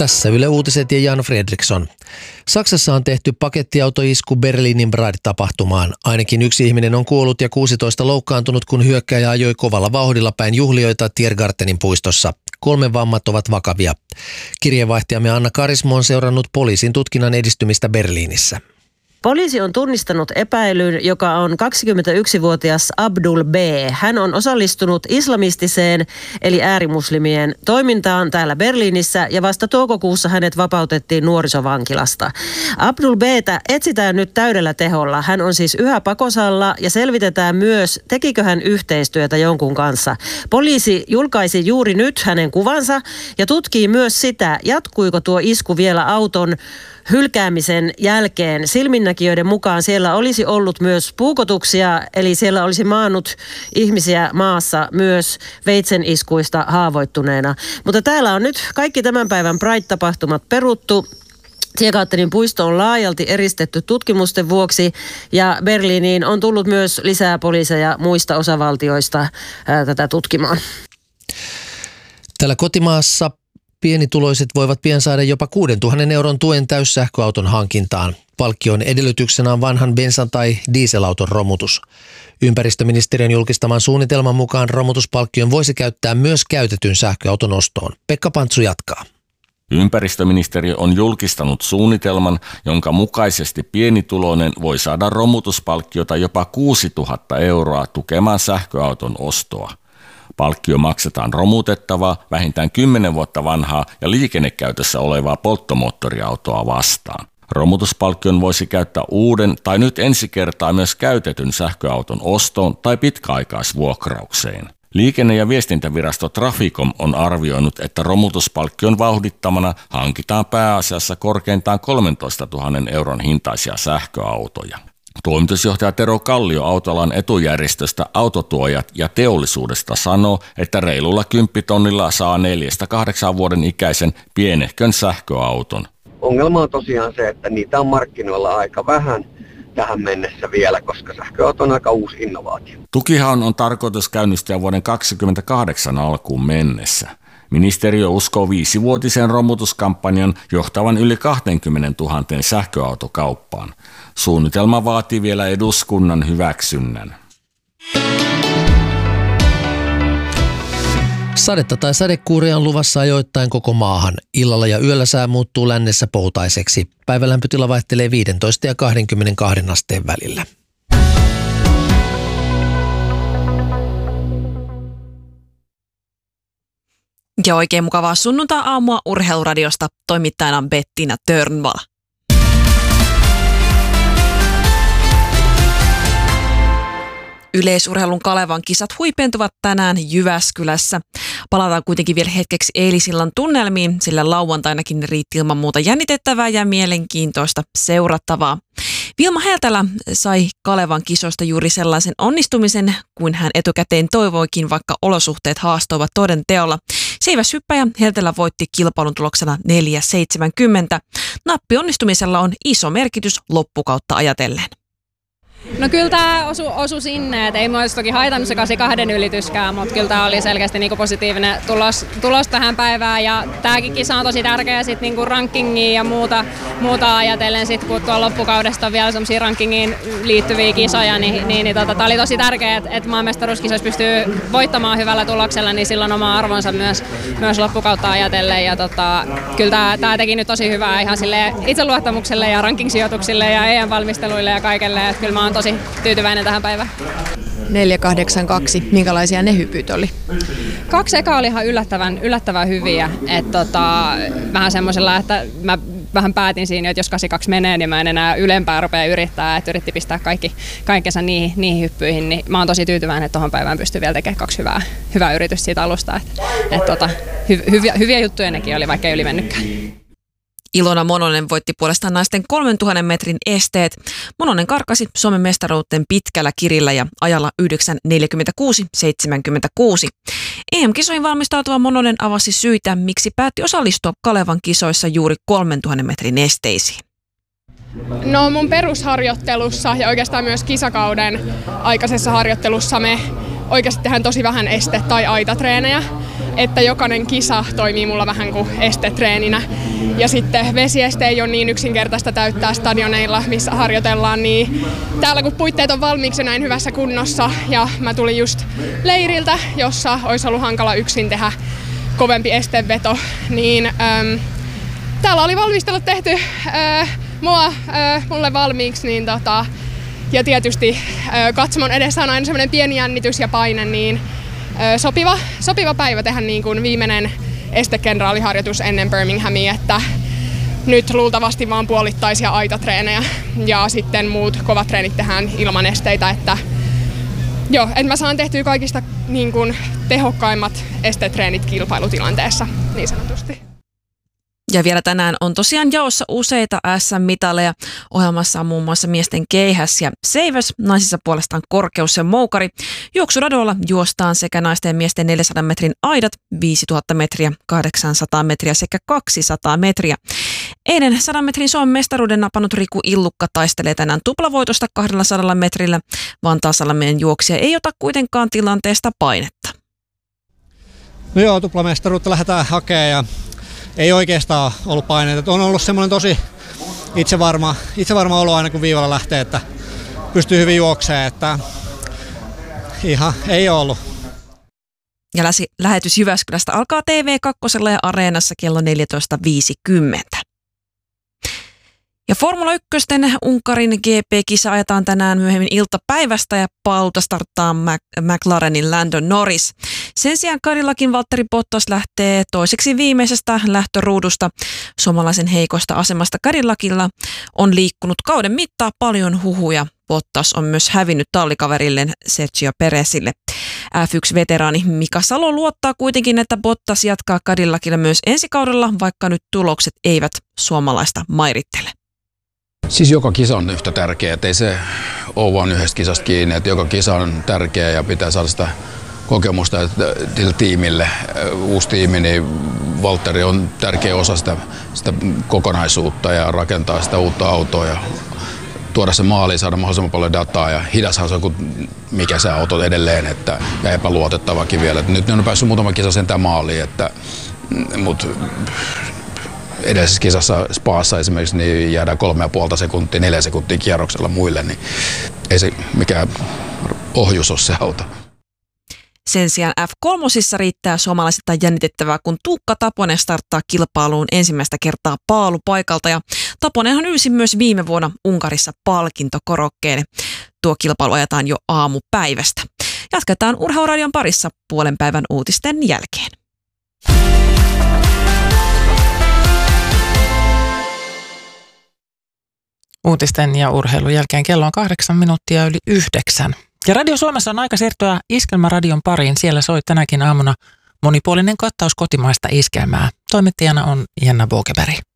Tässä Yle Uutiset ja Jan Fredriksson. Saksassa on tehty pakettiautoisku Berliinin Pride-tapahtumaan. Ainakin 1 ihminen on kuollut ja 16 loukkaantunut, kun hyökkääjä ajoi kovalla vauhdilla päin juhlijoita Tiergartenin puistossa. 3 vammat ovat vakavia. Kirjeenvaihtajamme Anna Karismo on seurannut poliisin tutkinnan edistymistä Berliinissä. Poliisi on tunnistanut epäilyn, joka on 21-vuotias Abdul B. Hän on osallistunut islamistiseen eli äärimuslimien toimintaan täällä Berliinissä ja vasta toukokuussa hänet vapautettiin nuorisovankilasta. Abdul B:tä etsitään nyt täydellä teholla. Hän on siis yhä pakosalla ja selvitetään myös, tekikö hän yhteistyötä jonkun kanssa. Poliisi julkaisi juuri nyt hänen kuvansa ja tutkii myös sitä, jatkuiko tuo isku vielä auton hylkäämisen jälkeen. Silminnäkijöiden mukaan siellä olisi ollut myös puukotuksia, eli siellä olisi maannut ihmisiä maassa myös veitseniskuista haavoittuneena. Mutta täällä on nyt kaikki tämän päivän Pride-tapahtumat peruttu. Tiergartenin puisto on laajalti eristetty tutkimusten vuoksi ja Berliiniin on tullut myös lisää poliiseja muista osavaltioista tätä tutkimaan. Täällä kotimaassa pienituloiset voivat pian saada jopa 6 000 euron tuen täyssähköauton hankintaan. Palkkion edellytyksenä on vanhan bensan- tai dieselauton romutus. Ympäristöministeriön julkistaman suunnitelman mukaan romutuspalkkion voisi käyttää myös käytetyn sähköauton ostoon. Pekka Pantsu jatkaa. Ympäristöministeriö on julkistanut suunnitelman, jonka mukaisesti pienituloinen voi saada romutuspalkkiota jopa 6 000 euroa tukemaan sähköauton ostoa. Palkkio maksetaan romutettavaa, vähintään 10 vuotta vanhaa ja liikennekäytössä olevaa polttomoottoriautoa vastaan. Romutuspalkkion voisi käyttää uuden tai nyt ensi kertaa myös käytetyn sähköauton ostoon tai pitkäaikaisvuokraukseen. Liikenne- ja viestintävirasto Traficom on arvioinut, että romutuspalkkion vauhdittamana hankitaan pääasiassa korkeintaan 13 000 euron hintaisia sähköautoja. Toimitusjohtaja Tero Kallio autoalan etujärjestöstä Autotuojat ja teollisuudesta sanoo, että reilulla 10 000 saa 4-8 vuoden ikäisen pienehkön sähköauton. Ongelma on tosiaan se, että niitä on markkinoilla aika vähän tähän mennessä vielä, koska sähköauto on aika uusi innovaatio. Tukihan on tarkoitus käynnistää vuoden 2028 alkuun mennessä. Ministeriö uskoo 5-vuotisen romutuskampanjan johtavan yli 20 000 sähköautokauppaan. Suunnitelma vaatii vielä eduskunnan hyväksynnän. Sadetta tai sadekuuria on luvassa ajoittain koko maahan. Illalla ja yöllä sää muuttuu lännessä poutaiseksi. Päivälämpötila vaihtelee 15 ja 22 asteen välillä. Ja oikein mukavaa sunnuntai-aamua Urheiluradiosta, toimittajana Bettina Törnvall. Yleisurheilun Kalevan kisat huipentuvat tänään Jyväskylässä. Palataan kuitenkin vielä hetkeksi eilisillan tunnelmiin, sillä lauantainakin riitti ilman muuta jännitettävää ja mielenkiintoista seurattavaa. Vilma Heltälä sai Kalevan kisoista juuri sellaisen onnistumisen, kuin hän etukäteen toivoikin, vaikka olosuhteet haastoivat toden teolla. Seiväshyppäjä Heltälä voitti kilpailun tuloksena 4.70. Nappi onnistumisella on iso merkitys loppukautta ajatellen. No kyllä tämä osui sinne, että ei mua olisi toki haitannut se 82 ylityskään, mutta kyllä tämä oli selkeästi niinku positiivinen tulos tähän päivään ja tämäkin kisa on tosi tärkeä sit niinku rankingia ja muuta ajatellen sit, kun tuolla loppukaudesta on vielä semmoisia rankingiin liittyviä kisoja, niin tämä oli tosi tärkeää, että maailmanmestaruuskisoissa pystyy voittamaan hyvällä tuloksella, niin silloin oma arvonsa myös loppukautta ajatellen ja kyllä tämä teki nyt tosi hyvää ihan sille itseluottamukselle ja ranking-sijoituksille ja EM-valmisteluille ja kaikelle, että kyllä mä oon tosi tyytyväinen tähän päivään. 4.82. Minkälaisia ne hypyt oli? 2 ekaa oli ihan yllättävän hyviä. Vähän semmoisella, että mä vähän päätin siinä, että jos 82 menee, niin mä en enää ylempää rupea yrittää. Että yritti pistää kaikkensa niihin hyppyihin. Niin mä oon tosi tyytyväinen, että tuohon päivään pystyy vielä tekemään 2 hyvää yritystä siitä alusta. Hyviä juttuja nekin oli, vaikka ei yli mennytkään. Ilona Mononen voitti puolestaan naisten 3000 metrin esteet. Mononen karkasi Suomen mestaruuteen pitkällä kirillä ja ajalla 9.46.76. EM-kisoihin valmistautuva Mononen avasi syitä, miksi päätti osallistua Kalevan kisoissa juuri 3000 metrin esteisiin. No mun perusharjoittelussa ja oikeastaan myös kisakauden aikaisessa harjoittelussa me oikeasti tehdään tosi vähän este- tai aitatreenejä. että jokainen kisa toimii mulla vähän kuin estetreeninä. Ja sitten vesieste ei ole niin yksinkertaista täyttää stadioneilla, missä harjoitellaan, niin täällä kun puitteet on valmiiksi näin hyvässä kunnossa ja mä tulin just leiriltä, jossa olisi ollut hankala yksin tehdä kovempi esteveto, niin täällä oli valmistelut tehty mulle valmiiksi, niin ja tietysti katsomon edessä on aina semmoinen pieni jännitys ja paine, niin sopiva päivä tehdä niin kuin viimeinen estekenraaliharjoitus ennen Birminghamia, että nyt luultavasti vaan puolittaisia aitatreenejä ja sitten muut kovat treenit tehdään ilman esteitä, että mä saan tehtyä kaikista niin kuin tehokkaimmat estetreenit kilpailutilanteessa niin sanotusti. Ja vielä tänään on tosiaan jaossa useita SM-mitaleja. Ohjelmassa on muun muassa miesten keihäs ja seiväs, naisissa puolestaan korkeus ja moukari. Juoksuradoilla juostaan sekä naisten ja miesten 400 metrin aidat, 5000 metriä, 800 metriä sekä 200 metriä. Eilen 100 metrin Suomen mestaruuden napannut Riku Illukka taistelee tänään tuplavoitosta 200 metrillä. Vantaasalmen juoksija ei ota kuitenkaan tilanteesta painetta. No joo, tuplamestaruutta lähdetään hakemaan ja ei oikeastaan ollut paineita. On ollut semmoinen tosi itsevarma olo aina kun viivalla lähtee, että pystyy hyvin juoksemaan, että ihan ei ollut. Ja lähetys Jyväskylästä alkaa TV2 ja Areenassa kello 14.50. Ja Formula 1 Unkarin GP-kisa ajetaan tänään myöhemmin iltapäivästä ja paalulta starttaa McLarenin Lando Norris. Sen sijaan Cadillacin Valtteri Bottas lähtee toiseksi viimeisestä lähtöruudusta. Suomalaisen heikosta asemasta Cadillacilla on liikkunut kauden mittaan paljon huhuja. Bottas on myös hävinnyt tallikaverilleen Sergio Perezille. F1-veteraani Mika Salo luottaa kuitenkin, että Bottas jatkaa Cadillacilla myös ensi kaudella, vaikka nyt tulokset eivät suomalaista mairittele. Siis joka kisa on yhtä tärkeä, ettei se ole vain yhdestä kisasta kiinni, että joka kisa on tärkeä ja pitää saada sitä kokemusta tiimille. Uusi tiimi, niin Valtteri on tärkeä osa sitä kokonaisuutta ja rakentaa sitä uutta autoa ja tuoda se maaliin, saada mahdollisimman paljon dataa ja hidashan se on kuin mikä se auto edelleen ja epäluotettavakin vielä. Nyt ne on päässyt muutama kisa sentään maaliin, mutta edellisessä kisassa Spaassa esimerkiksi niin jäädään 3,5 sekuntia, 4 sekuntia kierroksella muille, niin ei se mikään ohjus ole se auto. Sen sijaan F3 riittää suomalaisittain jännitettävää, kun Tuukka Taponen starttaa kilpailuun ensimmäistä kertaa paalupaikalta. Ja Taponenhan ylsi myös viime vuonna Unkarissa palkintokorokkeelle. Tuo kilpailu ajetaan jo aamupäivästä. Jatketaan Urheiluradion parissa puolen päivän uutisten jälkeen. Uutisten ja urheilun jälkeen kello on 8 minuuttia yli 9. Ja Radio Suomessa on aika siirtyä Iskelmäradion pariin. Siellä soi tänäkin aamuna monipuolinen kattaus kotimaista iskelmää. Toimittajana on Jenna Bogeberg.